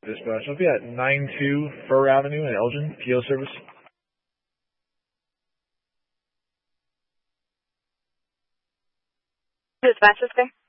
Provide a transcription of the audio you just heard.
dispatch. I'll be at 92 Fur Avenue in Elgin, PO service. Dispatch is there.